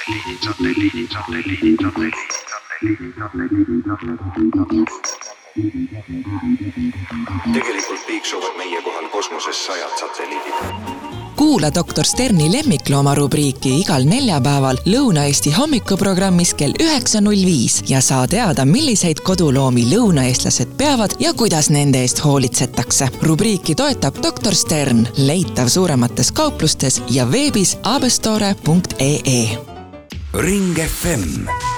Tegelikult piiksuvad meie kohal kosmoses 100 satelliidid. Kuula Dr. Sterni lemmiklooma rubriiki igal neljapäeval Lõuna-Eesti hommikuprogrammis kell 9.05 ja saa teada, milliseid koduloomi lõunaeestlased peavad ja kuidas nende eest hoolitsetakse. Rubriiki toetab Dr. Stern, leitav suuremates kauplustes ja veebis abestore.ee. Ring FM